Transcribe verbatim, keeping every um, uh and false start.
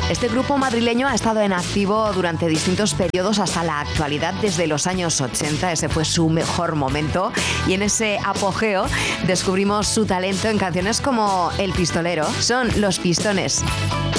Este grupo madrileño ha estado en activo durante distintos periodos hasta la actualidad, desde los años ochenta. Ese fue su mejor momento y en ese apogeo descubrimos su talento en canciones como El Pistolero. Son Los Pistones.